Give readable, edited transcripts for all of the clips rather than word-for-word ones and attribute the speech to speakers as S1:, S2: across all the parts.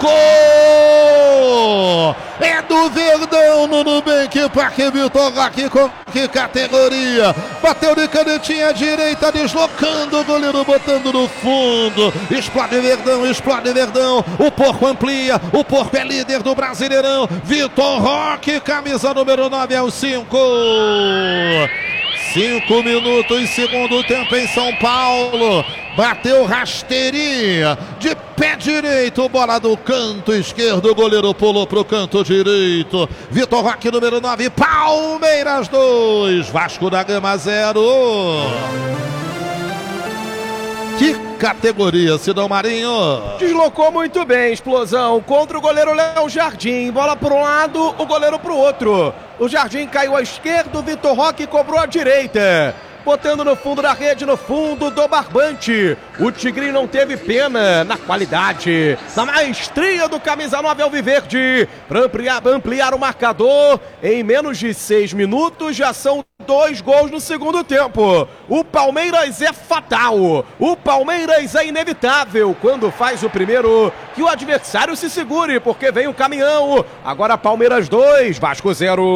S1: É do Verdão no Nubank Parque Vitor Roque, com que categoria, bateu de canetinha direita, deslocando o goleiro, botando no fundo, explode Verdão, o Porco amplia, o Porco é líder do Brasileirão, Vitor Roque, camisa número 9 aos 5 minutos, segundo tempo em São Paulo. Bateu rasteirinha de pé direito, bola do canto esquerdo, o goleiro pulou pro canto direito. Vitor Roque, número 9, Palmeiras 2, Vasco da Gama 0. Que categoria, Sidão Marinho.
S2: Deslocou muito bem, explosão contra o goleiro Léo Jardim. Bola para um lado, o goleiro para o outro. O Jardim caiu à esquerda, o Vitor Roque cobrou à direita. Botando no fundo da rede, no fundo do barbante. O Tigrinho não teve pena na qualidade, na maestria do camisa 9 alviverde. Para ampliar o marcador, em menos de 6 minutos já são 2 gols no segundo tempo. O Palmeiras é fatal. O Palmeiras é inevitável. Quando faz o primeiro, que o adversário se segure, porque vem o caminhão. Agora Palmeiras 2, Vasco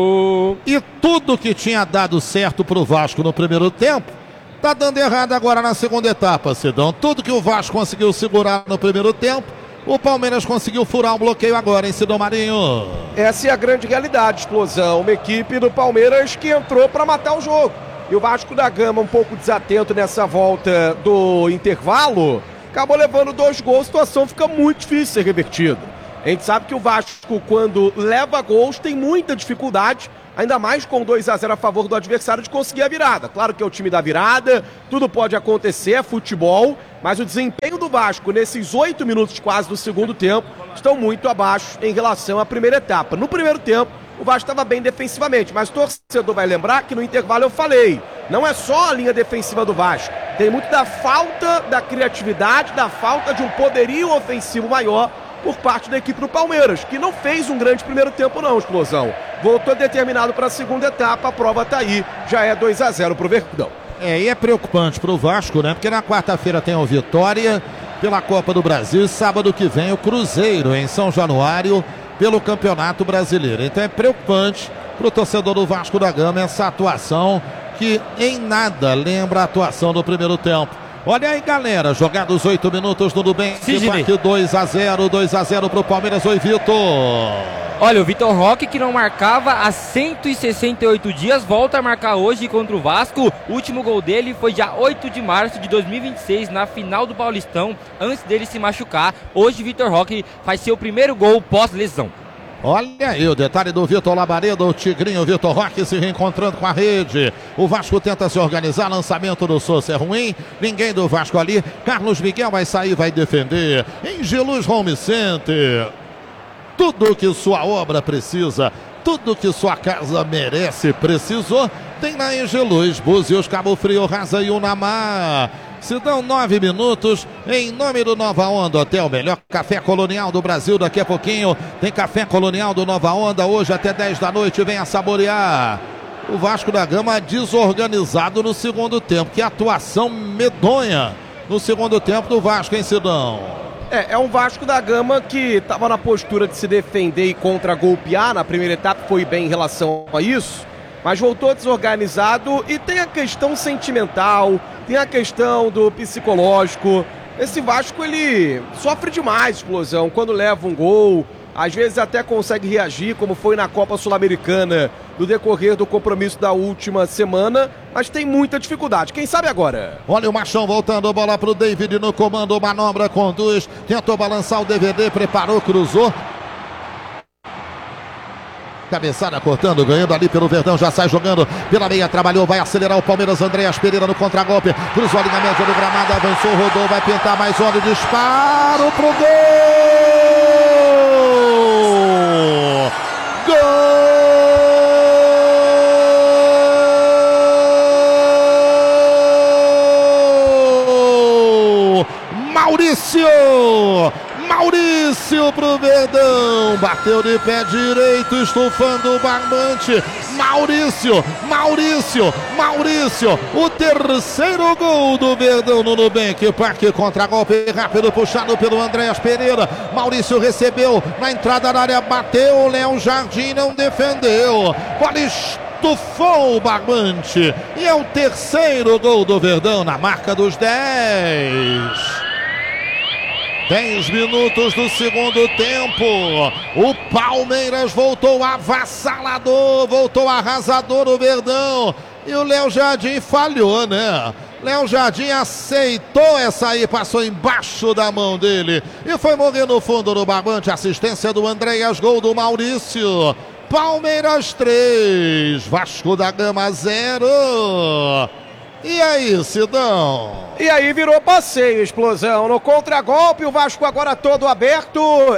S2: 0.
S1: E tudo que tinha dado certo pro Vasco no primeiro tempo, tá dando errado agora na segunda etapa, Sidão. Tudo que o Vasco conseguiu segurar no primeiro tempo, o Palmeiras conseguiu furar um bloqueio agora, hein, Sidão Marinho?
S2: Essa é a grande realidade, explosão. Uma equipe do Palmeiras que entrou para matar o jogo. E o Vasco da Gama, um pouco desatento nessa volta do intervalo, acabou levando 2 gols, a situação fica muito difícil de ser revertida. A gente sabe que o Vasco, quando leva gols, tem muita dificuldade, ainda mais com 2-0 a favor do adversário, de conseguir a virada. Claro que é o time da virada, tudo pode acontecer, é futebol, mas o desempenho do Vasco nesses 8 minutos quase do segundo tempo estão muito abaixo em relação à primeira etapa. No primeiro tempo, o Vasco estava bem defensivamente, mas o torcedor vai lembrar que no intervalo eu falei, não é só a linha defensiva do Vasco, tem muito da falta da criatividade, da falta de um poderio ofensivo maior por parte da equipe do Palmeiras, que não fez um grande primeiro tempo não, explosão. Voltou determinado para a segunda etapa, a prova tá aí, já é 2-0 pro Verdão.
S1: E é preocupante pro Vasco, né? Porque na quarta-feira tem o Vitória pela Copa do Brasil e sábado que vem o Cruzeiro em São Januário pelo Campeonato Brasileiro. Então é preocupante pro torcedor do Vasco da Gama essa atuação que em nada lembra a atuação do primeiro tempo. Olha aí, galera, jogados 8 minutos no Nubank, 2-0 pro Palmeiras. Oi, Vitor.
S3: Olha, o Vitor Roque, que não marcava há 168 dias, volta a marcar hoje contra o Vasco. O último gol dele foi dia 8 de março de 2026, na final do Paulistão, antes dele se machucar. Hoje, Vitor Roque faz seu primeiro gol pós-lesão.
S1: Olha aí o detalhe do Vitor Labareda, o Tigrinho, o Vitor Roque se reencontrando com a rede. O Vasco tenta se organizar, lançamento do Sousa é ruim, ninguém do Vasco ali. Carlos Miguel vai sair, vai defender. Angelus Home Center, tudo que sua obra precisa, tudo que sua casa merece, precisou, tem na Angelus. Búzios, Cabo Frio, Rasa e Unamar. Se dão 9 minutos, em nome do Nova Onda Hotel, melhor café colonial do Brasil. Daqui a pouquinho tem café colonial do Nova Onda, hoje até 10 da noite, venha saborear. O Vasco da Gama desorganizado no segundo tempo, que atuação medonha no segundo tempo do Vasco, hein, Sidão?
S2: É um Vasco da Gama que estava na postura de se defender e contra-golpear. Na primeira etapa foi bem em relação a isso, mas voltou desorganizado e tem a questão sentimental, tem a questão do psicológico. Esse Vasco, ele sofre demais, explosão, quando leva um gol, às vezes até consegue reagir, como foi na Copa Sul-Americana, no decorrer do compromisso da última semana, mas tem muita dificuldade. Quem sabe agora?
S1: Olha o Machão voltando, bola pro David no comando, manobra, conduz, tentou balançar o DVD, preparou, cruzou. Cabeçada cortando, ganhando ali pelo Verdão, já sai jogando pela meia, trabalhou, vai acelerar o Palmeiras. Andreas Pereira no contragolpe, cruzou a linha média do gramado, avançou, rodou, vai pintar mais olho, disparo pro gol! Gol! Maurício pro pro Verdão. Bateu de pé direito, estufando o barbante. Maurício, o terceiro gol do Verdão no Nubank Parque, contra-golpe rápido puxado pelo Andréas Pereira. Maurício recebeu na entrada da área, bateu, Léo Jardim não defendeu. Bola estufou o barbante e é o terceiro gol do Verdão na marca dos 10. 10 minutos do segundo tempo. O Palmeiras voltou avassalador, voltou arrasador o Verdão. E o Léo Jardim falhou, né? Léo Jardim aceitou essa aí, passou embaixo da mão dele e foi morrer no fundo do barbante. Assistência do Andréas, gol do Maurício. Palmeiras 3, Vasco da Gama 0. E aí, Sidão?
S2: E aí virou passeio, explosão. No contragolpe, o Vasco agora todo aberto.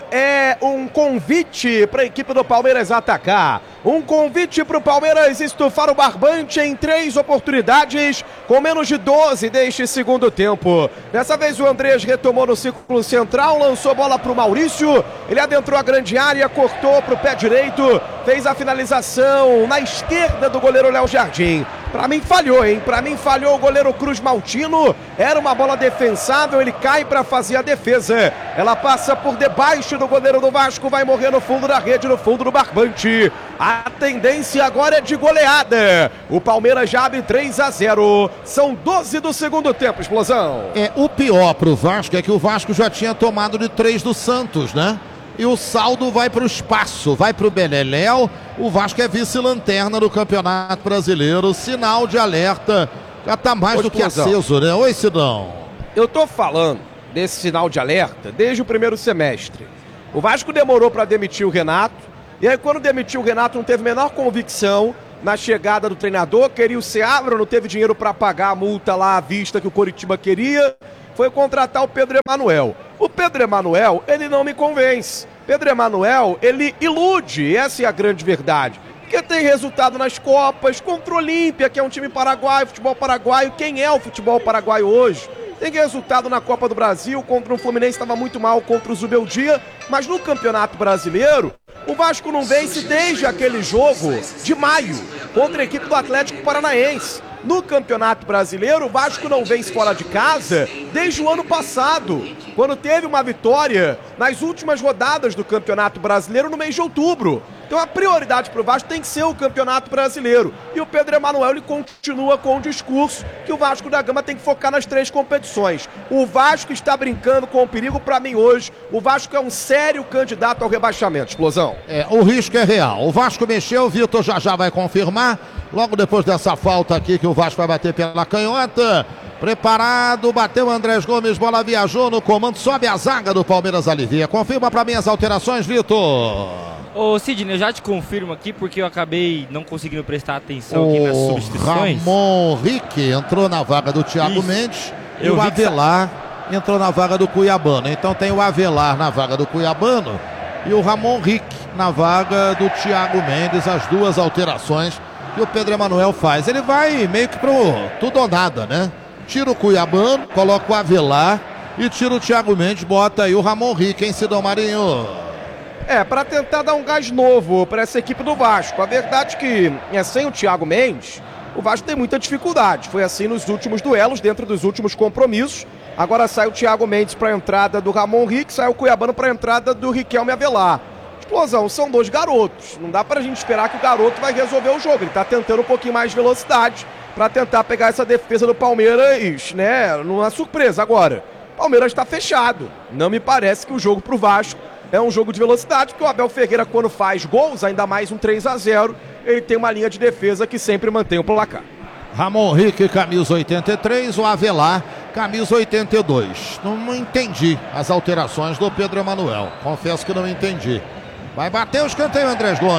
S2: É um convite para a equipe do Palmeiras atacar. Um convite para o Palmeiras estufar o barbante em 3 oportunidades, com menos de 12 deste segundo tempo. Dessa vez o Andrés retomou no círculo central, lançou bola para o Maurício. Ele adentrou a grande área, cortou para o pé direito, fez a finalização na esquerda do goleiro Léo Jardim. Pra mim falhou, hein? Pra mim falhou o goleiro Cruz Maltino. Era uma bola defensável, ele cai pra fazer a defesa. Ela passa por debaixo do goleiro do Vasco, vai morrer no fundo da rede, no fundo do barbante. A tendência agora é de goleada. O Palmeiras já abre 3-0. São 12 do segundo tempo, explosão.
S1: O pior pro Vasco é que o Vasco já tinha tomado de 3 do Santos, né? E o saldo vai para o espaço, vai para o Beleléu. O Vasco é vice-lanterna do Campeonato Brasileiro. Sinal de alerta. Já está mais do que aceso, né? Oi, Sidão.
S2: Eu tô falando desse sinal de alerta desde o primeiro semestre. O Vasco demorou para demitir o Renato. E aí, quando demitiu o Renato, não teve a menor convicção na chegada do treinador. Queria o Seabra, não teve dinheiro para pagar a multa lá à vista que o Coritiba queria. Foi contratar o Pedro Emanuel. O Pedro Emanuel, ele não me convence. Pedro Emanuel, ele ilude, essa é a grande verdade. Porque tem resultado nas Copas, contra o Olímpia, que é um time paraguaio, futebol paraguaio. Quem é o futebol paraguaio hoje? Tem resultado na Copa do Brasil, contra o Fluminense, estava muito mal contra o Zubeldia. Mas no Campeonato Brasileiro, o Vasco não vence desde aquele jogo de maio, contra a equipe do Atlético Paranaense. No Campeonato Brasileiro, o Vasco não vence fora de casa desde o ano passado, quando teve uma vitória nas últimas rodadas do Campeonato Brasileiro no mês de outubro. Então a prioridade para o Vasco tem que ser o Campeonato Brasileiro. E o Pedro Emanuel, ele continua com o discurso que o Vasco da Gama tem que focar nas 3 competições. O Vasco está brincando com o perigo. Para mim hoje, o Vasco é um sério candidato ao rebaixamento, explosão.
S1: O risco é real. O Vasco mexeu, o Vitor já vai confirmar. Logo depois dessa falta aqui que o Vasco vai bater pela canhota. Preparado, bateu Andrés Gomes, bola viajou no comando, sobe a zaga do Palmeiras, alivia. Confirma para mim as alterações, Vitor.
S3: Ô Sidney, eu já te confirmo aqui porque eu acabei não conseguindo prestar atenção aqui nas substituições.
S1: Ramon Rick entrou na vaga do Thiago Mendes e o Avelar entrou na vaga do Cuiabano. Então tem o Avelar na vaga do Cuiabano e o Ramon Rick na vaga do Thiago Mendes, as 2 alterações que o Pedro Emanuel faz. Ele vai meio que pro tudo ou nada, né? Tira o Cuiabano, coloca o Avelar e tira o Thiago Mendes, bota aí o Ramon Rick, hein, Sidão Marinho?
S2: Para tentar dar um gás novo para essa equipe do Vasco. A verdade que sem o Thiago Mendes, o Vasco tem muita dificuldade. Foi assim nos últimos duelos, dentro dos últimos compromissos. Agora sai o Thiago Mendes para a entrada do Ramon Rick, sai o Cuiabano para a entrada do Riquelme Avelar. Explosão, são 2 garotos. Não dá pra gente esperar que o garoto vai resolver o jogo. Ele tá tentando um pouquinho mais de velocidade para tentar pegar essa defesa do Palmeiras, né? Numa surpresa agora. O Palmeiras está fechado. Não me parece que o jogo pro Vasco é um jogo de velocidade, porque o Abel Ferreira, quando faz gols, ainda mais um 3-0, ele tem uma linha de defesa que sempre mantém o placar.
S1: Ramon Rick, camisa 83, o Avelar, camisa 82. Não entendi as alterações do Pedro Emanuel. Confesso que não entendi. Vai bater o escanteio, Andrés Gomes.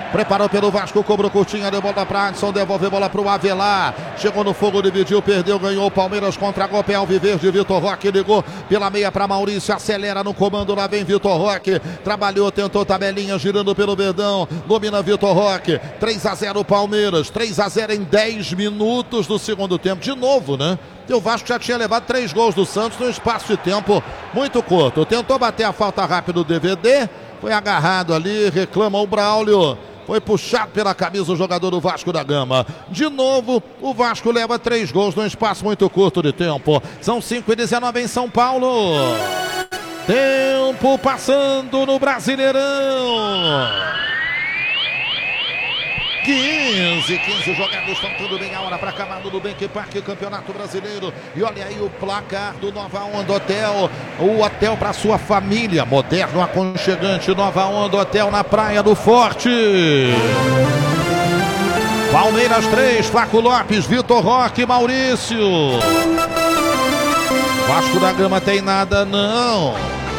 S1: Preparou pelo Vasco, cobrou curtinha, deu bola para Adson, devolveu bola para o Avelar. Chegou no fogo, dividiu, perdeu, ganhou o Palmeiras contra a golpe Alviverde. Vitor Roque ligou pela meia para Maurício, acelera no comando, lá vem Vitor Roque. Trabalhou, tentou tabelinha, girando pelo Verdão. Domina Vitor Roque. 3-0 Palmeiras, 3-0 em 10 minutos do segundo tempo. De novo, né? E o Vasco já tinha levado 3 gols do Santos num espaço de tempo muito curto. Tentou bater a falta rápida do DVD, foi agarrado ali, reclama o Braulio. Foi puxado pela camisa o jogador do Vasco da Gama. De novo, o Vasco leva 3 gols num espaço muito curto de tempo. São 5:19 em São Paulo. Tempo passando no Brasileirão. 15 jogados, estão tudo bem, a hora para acabar no Nubank Parque, Campeonato Brasileiro. E olha aí o placar do Nova Onda Hotel, o hotel para sua família, moderno, aconchegante, Nova Onda Hotel na Praia do Forte. Palmeiras 3, Flaco Lopes, Vitor Roque, Maurício. Vasco da Gama tem nada não.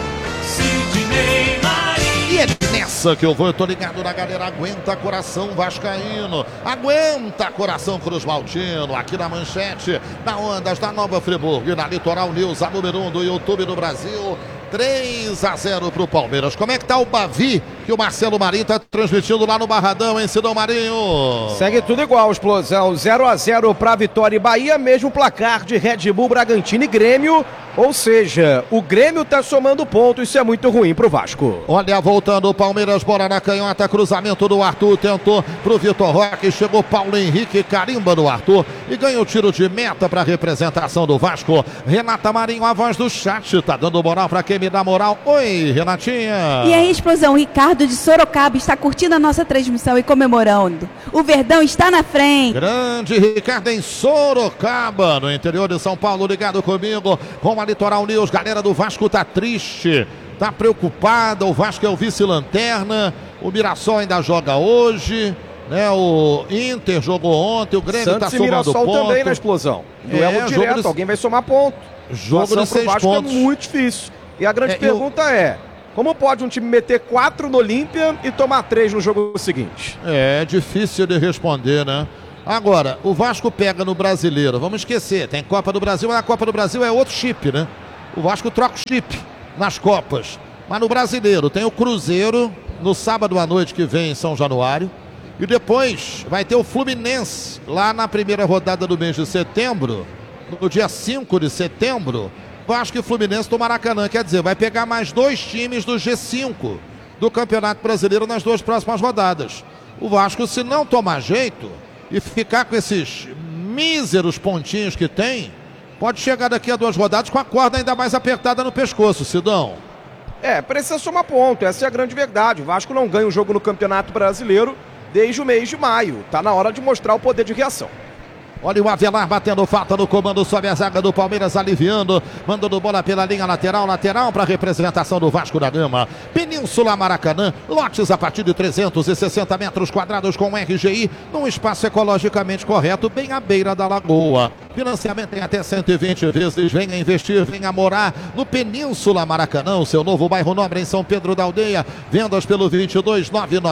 S1: E é nessa que eu vou, eu tô ligado na galera. Aguenta coração vascaíno, aguenta coração Cruz Maltino, aqui na Manchete, na Ondas, da Nova Friburgo e na Litoral News, a número 1 do YouTube do Brasil. 3-0 pro Palmeiras. Como é que tá o Bavi, que o Marcelo Marinho tá transmitindo lá no Barradão, hein, Sidão Marinho?
S2: Segue tudo igual, Explosão. 0-0 pra Vitória e Bahia, mesmo placar de Red Bull, Bragantino e Grêmio. Ou seja, o Grêmio tá somando pontos, isso é muito ruim pro Vasco.
S1: Olha, voltando o Palmeiras, bola na canhota, cruzamento do Arthur, tentou pro Vitor Roque, chegou Paulo Henrique, carimba no Arthur e ganha o tiro de meta pra representação do Vasco. Renata Marinho, a voz do chat, tá dando moral pra quem me dá moral. Oi, Renatinha.
S4: E aí, Explosão, Ricardo de Sorocaba está curtindo a nossa transmissão e comemorando. O Verdão está na frente.
S1: Grande Ricardo em Sorocaba, no interior de São Paulo, ligado comigo, com a Litoral News. Galera do Vasco tá triste, tá preocupada, o Vasco é o vice-lanterna, o Mirassol ainda joga hoje, né? O Inter jogou ontem, o Grêmio
S2: Santos
S1: tá somando
S2: Mirassol
S1: ponto.
S2: Também na Explosão. Duelo direto, alguém vai somar ponto.
S1: Jogo de 6 pontos.
S2: É muito difícil. E a grande pergunta é, como pode um time meter 4 no Olímpia e tomar 3 no jogo seguinte?
S1: É difícil de responder, né? Agora, o Vasco pega no Brasileiro, vamos esquecer, tem Copa do Brasil, mas a Copa do Brasil é outro chip, né? O Vasco troca o chip nas Copas. Mas no Brasileiro tem o Cruzeiro, no sábado à noite que vem em São Januário. E depois vai ter o Fluminense, lá na primeira rodada do mês de setembro, no dia 5 de setembro, Vasco e Fluminense do Maracanã. Quer dizer, vai pegar mais 2 times do G5 do Campeonato Brasileiro nas 2 próximas rodadas. O Vasco, se não tomar jeito e ficar com esses míseros pontinhos que tem, pode chegar daqui a 2 rodadas com a corda ainda mais apertada no pescoço, Sidão.
S2: Precisa somar ponto, essa é a grande verdade. O Vasco não ganha um jogo no Campeonato Brasileiro desde o mês de maio. Tá na hora de mostrar o poder de reação.
S1: Olha o Avelar batendo falta no comando sobre a zaga do Palmeiras, aliviando, mandando bola pela linha lateral para a representação do Vasco da Gama. Península Maracanã, lotes a partir de 360 metros quadrados com RGI, num espaço ecologicamente correto, bem à beira da lagoa. Financiamento em até 120 vezes. Venha investir, venha morar no Península Maracanã, o seu novo bairro nobre em São Pedro da Aldeia. Vendas pelo 22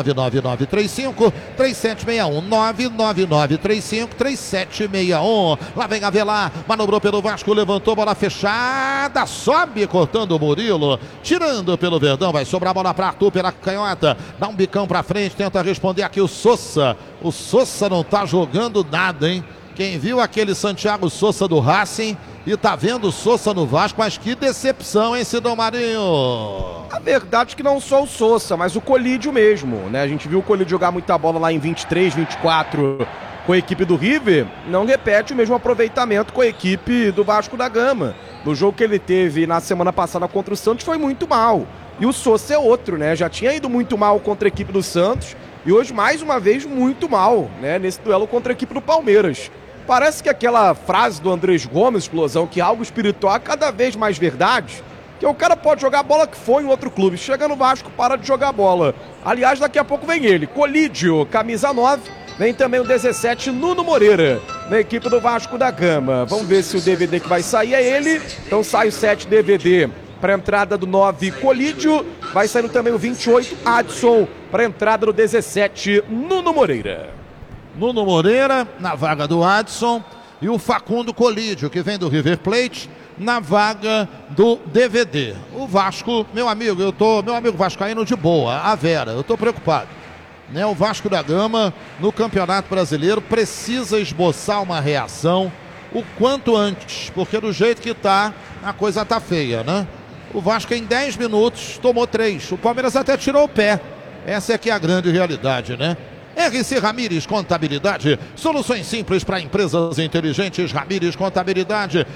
S1: 99935 3761 99935 3761. Lá vem Avelar, manobrou pelo Vasco, levantou, bola fechada, sobe cortando o Murilo, tirando pelo Verdão, vai sobrar a bola para Arthur pela canhota, dá um bicão para frente, tenta responder aqui o Sousa. O Sousa não tá jogando nada, hein? Quem viu aquele Santiago Sousa do Racing e tá vendo o Sousa no Vasco, mas que decepção, hein, Sidão Marinho?
S2: A verdade é que não só o Sousa, mas o Colídio mesmo, né? A gente viu o Colídio jogar muita bola lá em 23, 24 com a equipe do River, não repete o mesmo aproveitamento com a equipe do Vasco da Gama. No jogo que ele teve na semana passada contra o Santos foi muito mal. E o Sousa é outro, né? Já tinha ido muito mal contra a equipe do Santos e hoje mais uma vez muito mal, né? Nesse duelo contra a equipe do Palmeiras. Parece que aquela frase do Andrés Gomes, Explosão, que algo espiritual é cada vez mais verdade, que o cara pode jogar a bola que for em outro clube. Chega no Vasco, para de jogar bola. Aliás, daqui a pouco vem ele, Colídio, camisa 9. Vem também o 17, Nuno Moreira, na equipe do Vasco da Gama. Vamos ver se o DVD que vai sair é ele. Então sai o 7 DVD para a entrada do 9, Colídio. Vai saindo também o 28, Adson, para a entrada do 17, Nuno Moreira.
S1: Nuno Moreira na vaga do Adson e o Facundo Colídio, que vem do River Plate, na vaga do DVD. O Vasco, meu amigo vascaíno de boa, a Vera, eu estou preocupado. Né? O Vasco da Gama, no Campeonato Brasileiro, precisa esboçar uma reação o quanto antes, porque do jeito que tá, a coisa tá feia, né? O Vasco em 10 minutos tomou 3. O Palmeiras até tirou o pé. Essa é que é a grande realidade, né? RC Ramires Contabilidade, soluções simples para empresas inteligentes. Ramires Contabilidade,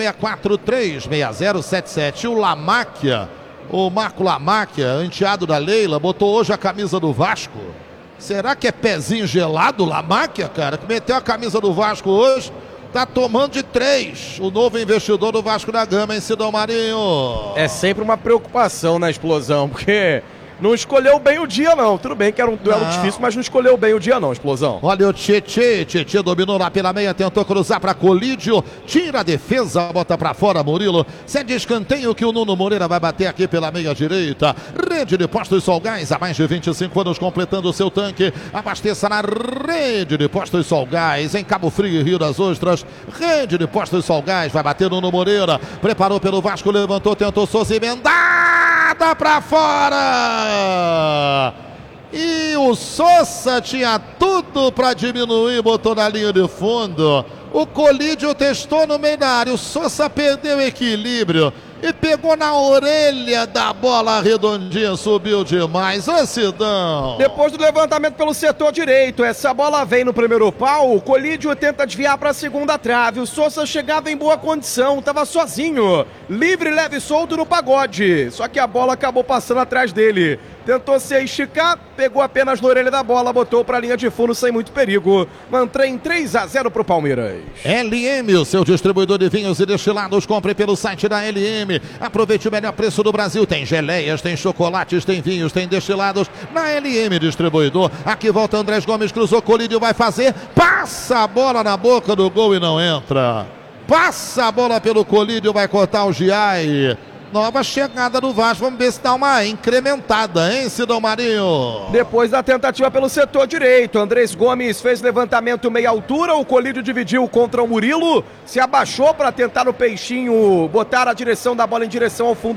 S1: 264-36077. O Lamáquia, o Marco Lamáquia, enteado da Leila, botou hoje a camisa do Vasco. Será que é pezinho gelado o Lamáquia, cara? Que meteu a camisa do Vasco hoje, tá tomando de 3. O novo investidor do Vasco da Gama, hein, Sidão Marinho?
S2: É sempre uma preocupação na Explosão, porque não escolheu bem o dia, não. Tudo bem que era um duelo difícil, mas não escolheu bem o dia, não, Explosão.
S1: Olha o Tietê dominou lá pela meia, tentou cruzar para Colídio, tira a defesa, bota para fora Murilo. Cede escanteio que o Nuno Moreira vai bater aqui pela meia direita. Rede de Postos Sol Gás, há mais de 25 anos completando o seu tanque. Abasteça na Rede de Postos Sol Gás, em Cabo Frio e Rio das Ostras. Rede de Postos Sol Gás, vai bater Nuno Moreira. Preparou pelo Vasco, levantou, tentou Souza, emendada para fora. E o Sousa tinha tudo para diminuir, botou na linha de fundo. O Colídio testou no meio da área. O Sousa perdeu o equilíbrio e pegou na orelha da bola redondinha, subiu demais. Ô Sidão!
S2: Depois do levantamento pelo setor direito, essa bola vem no primeiro pau, o Colídio tenta desviar para a segunda trave. O Sousa chegava em boa condição, estava sozinho, livre, leve e solto no pagode. Só que a bola acabou passando atrás dele. Tentou se esticar, pegou apenas na orelha da bola, botou para a linha de fundo sem muito perigo. Mantém 3-0 para o Palmeiras.
S1: LM, o seu distribuidor de vinhos e destilados, compre pelo site da LM. Aproveite o melhor preço do Brasil. Tem geleias, tem chocolates, tem vinhos, tem destilados na LM Distribuidor. Aqui volta Andrés Gomes, cruzou, Colídio vai fazer, passa a bola na boca do gol e não entra. Passa a bola pelo Colídio, vai cortar o Giai. Nova chegada do Vasco, vamos ver se dá uma incrementada, hein, Sidão Marinho?
S2: Depois da tentativa pelo setor direito, Andrés Gomes fez levantamento meia altura, o Colídio dividiu contra o Murilo, se abaixou para tentar o peixinho botar a direção da bola em direção ao fundo